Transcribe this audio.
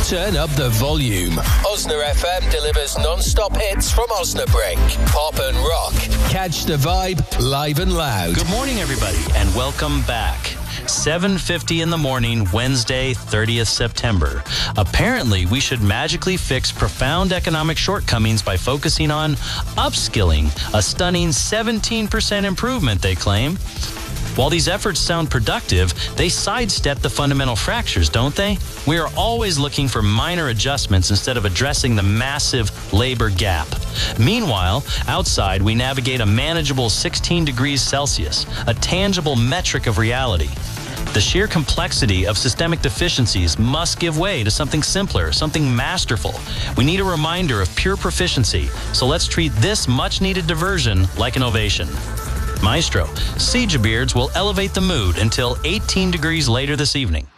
Turn up the volume. Osna FM delivers non-stop hits from Osnabrück. Pop and rock. Catch the vibe live and loud. Good morning, everybody, and welcome back. 7:50 in the morning, Wednesday, 30th September. Apparently, we should magically fix profound economic shortcomings by focusing on upskilling, a stunning 17% improvement, they claim. While these efforts sound productive, they sidestep the fundamental fractures, don't they? We are always looking for minor adjustments instead of addressing the massive labor gap. Meanwhile, outside, we navigate a manageable 16 degrees Celsius, a tangible metric of reality. The sheer complexity of systemic deficiencies must give way to something simpler, something masterful. We need a reminder of pure proficiency, so let's treat this much-needed diversion like an ovation. Maestro, Siege Beards will elevate the mood until 18 degrees later this evening.